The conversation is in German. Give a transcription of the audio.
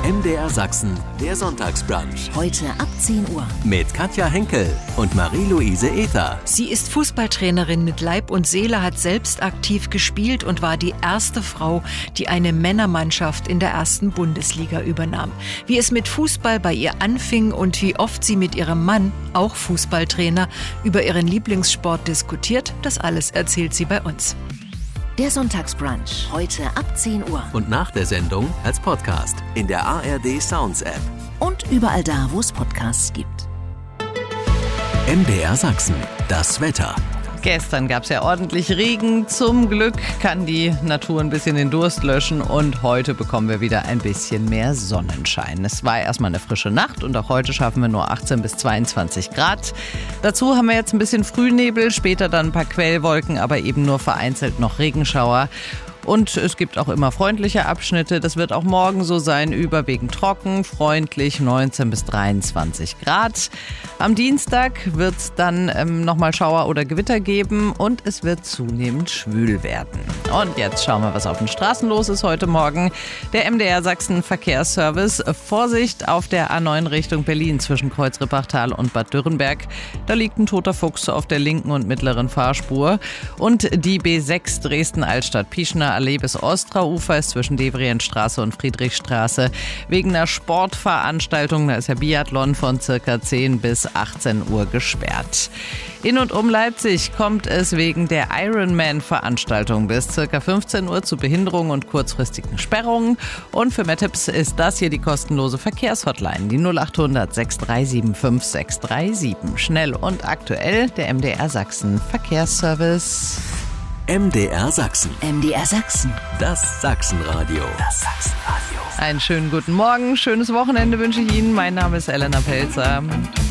MDR Sachsen, der Sonntagsbrunch. Heute ab 10 Uhr. Mit Katja Henkel und Marie-Louise Ether. Sie ist Fußballtrainerin mit Leib und Seele, hat selbst aktiv gespielt und war die erste Frau, die eine Männermannschaft in der 1. Bundesliga übernahm. Wie es mit Fußball bei ihr anfing und wie oft sie mit ihrem Mann, auch Fußballtrainer, über ihren Lieblingssport diskutiert, das alles erzählt sie bei uns. Der Sonntagsbrunch. Heute ab 10 Uhr. Und nach der Sendung als Podcast in der ARD Sounds App. Und überall da, wo es Podcasts gibt. MDR Sachsen, das Wetter. Gestern gab es ja ordentlich Regen. Zum Glück kann die Natur ein bisschen den Durst löschen und heute bekommen wir wieder ein bisschen mehr Sonnenschein. Es war erstmal eine frische Nacht und auch heute schaffen wir nur 18 bis 22 Grad. Dazu haben wir jetzt ein bisschen Frühnebel, später dann ein paar Quellwolken, aber eben nur vereinzelt noch Regenschauer. Und es gibt auch immer freundliche Abschnitte. Das wird auch morgen so sein, überwiegend trocken, freundlich, 19 bis 23 Grad. Am Dienstag wird es dann nochmal Schauer oder Gewitter geben und es wird zunehmend schwül werden. Und jetzt schauen wir, was auf den Straßen los ist heute Morgen. Der MDR Sachsen Verkehrsservice. Vorsicht auf der A9 Richtung Berlin zwischen Kreuzrippachtal und Bad Dürrenberg. Da liegt ein toter Fuchs auf der linken und mittleren Fahrspur. Und die B6 Dresden-Altstadt-Pieschner Allee bis Ostraufer ist zwischen Devrientstraße und Friedrichstraße wegen einer Sportveranstaltung, da ist ja Biathlon, von circa 10 bis 18 Uhr gesperrt. In und um Leipzig kommt es wegen der Ironman-Veranstaltung bis circa 15 Uhr zu Behinderungen und kurzfristigen Sperrungen. Und für mehr Tipps ist das hier die kostenlose Verkehrshotline, die 0800 637 5637. Schnell und aktuell der MDR Sachsen Verkehrsservice. MDR Sachsen. MDR Sachsen. Das Sachsenradio. Das Sachsenradio. Einen schönen guten Morgen, schönes Wochenende wünsche ich Ihnen. Mein Name ist Elena Pelzer.